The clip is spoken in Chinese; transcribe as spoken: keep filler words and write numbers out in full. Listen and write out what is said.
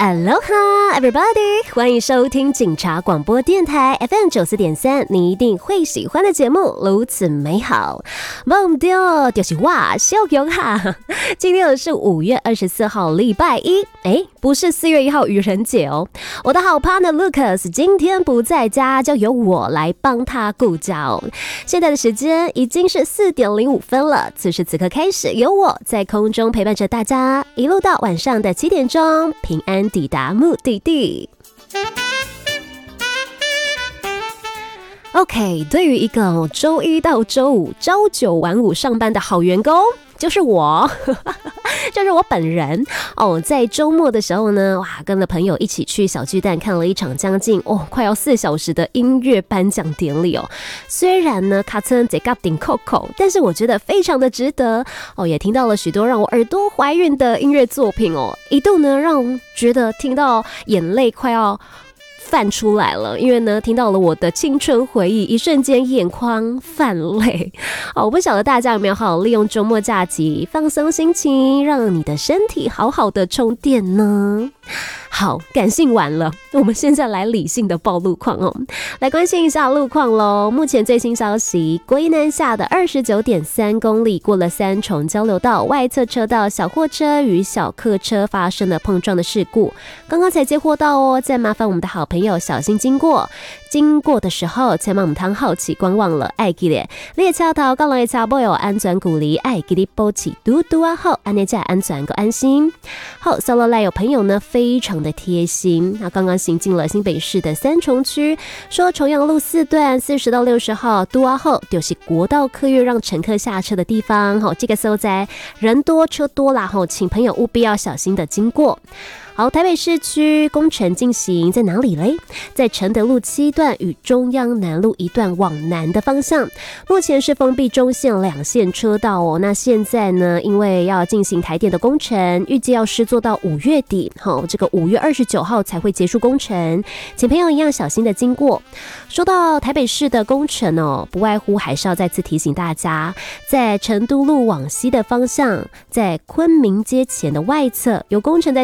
Aloha everybody， 欢迎收听警察广播电台 F M 九四点三，你一定会喜欢的节目，如此美好。忘掉就是哇，笑容哈。今天是五月二十四号，礼拜一，哎，不是四月一号愚人节哦。我的好 partner Lucas 今天不在家，就由我来帮他顾家哦。现在的时间已经是四点零五分了，此时此刻开始，由我在空中陪伴着大家，一路到晚上的七点钟，平安抵达目的地。OK， 对于一个周一到周五朝九晚五上班的好员工，就是我，就是我本人哦。在周末的时候呢，哇，跟了朋友一起去小巨蛋看了一场将近哦快要四小时的音乐颁奖典礼哦。虽然呢卡称这个顶扣扣，但是我觉得非常的值得哦。也听到了许多让我耳朵怀孕的音乐作品哦，一度呢让我觉得听到眼泪快要泛出来了，因为呢听到了我的青春回忆，一瞬间眼眶泛泪哦。我不晓得大家有没有好好利用周末假期放松心情，让你的身体好好的充电呢？好，感性完了，我们现在来理性的报路况哦。来关心一下路况咯。目前最新消息，国一南下的 二十九点三 公里过了三重交流道外侧车道，小货车与小客车发生了碰撞的事故，刚刚才接获到哦，再麻烦我们的好朋友小心经过。经过的时候，千万唔通好奇观望了，爱记咧，列车头刚来车尾有安全鼓励，爱记咧保持嘟嘟啊好，安尼才安全个安心。好，扫落来有朋友呢非常的贴心，那刚刚行进了新北市的三重区，说重阳路四段四十到六十号嘟啊后就是国道客运让乘客下车的地方，好，这个所在人多车多啦，好，请朋友务必要小心的经过。好，台北市区工程进行在哪里嘞？在承德路七段与中央南路一段往南的方向，目前是封闭中线两线车道哦。那现在呢，因为要进行台电的工程，预计要施作到五月底，好，这个五月二十九号才会结束工程，请朋友一样小心的经过。说到台北市的工程哦，不外乎还是要再次提醒大家，在成都路往西的方向，在昆明街前的外侧有工程在